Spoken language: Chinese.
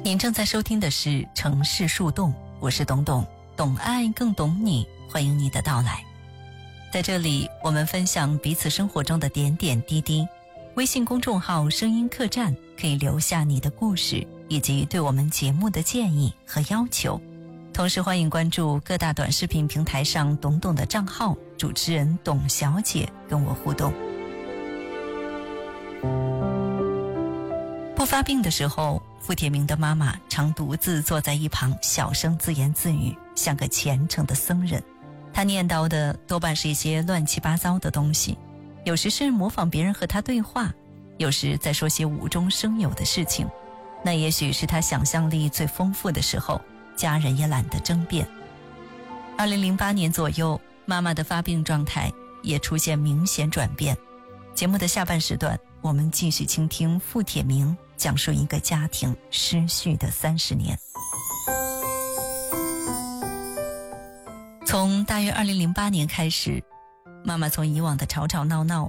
您正在收听的是城市树洞，我是董董，懂爱更懂你，欢迎你的到来。在这里，我们分享彼此生活中的点点滴滴。微信公众号声音客栈可以留下你的故事以及对我们节目的建议和要求，同时欢迎关注各大短视频平台上董董的账号，主持人董小姐跟我互动。不发病的时候，傅铁明的妈妈常独自坐在一旁，小声自言自语，像个虔诚的僧人。她念叨的多半是一些乱七八糟的东西，有时是模仿别人和她对话，有时在说些无中生有的事情。那也许是她想象力最丰富的时候，家人也懒得争辩。2008年左右，妈妈的发病状态也出现明显转变。节目的下半时段，我们继续倾听傅铁明讲述一个家庭失序的30年。从大约2008年开始，妈妈从以往的吵吵闹闹